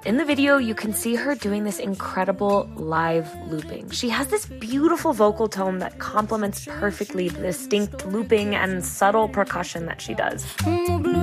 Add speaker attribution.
Speaker 1: In the video, you can see her doing this incredible live looping. She has this beautiful vocal tone that complements perfectly the distinct looping and subtle percussion that she does.